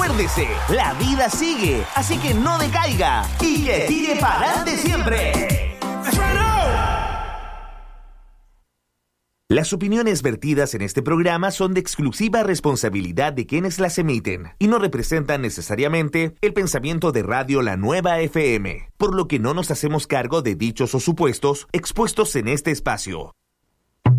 Acuérdese, la vida sigue, así que no decaiga y que tire para adelante siempre. Las opiniones vertidas en este programa son de exclusiva responsabilidad de quienes las emiten y no representan necesariamente el pensamiento de Radio La Nueva FM, por lo que no nos hacemos cargo de dichos o supuestos expuestos en este espacio.